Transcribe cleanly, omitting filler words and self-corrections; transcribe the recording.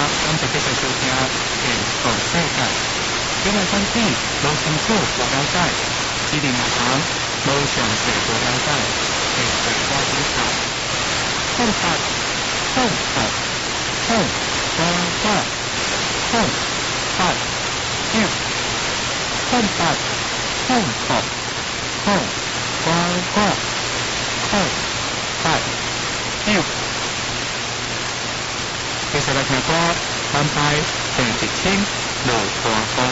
感谢继续收听《全世界》。今日选题无清楚无了解，指定银行无详细无了解，系最佳检查。方法方法方法方法法要方法方法方法方法要。其實嚟聽歌，安排第10千無大歌。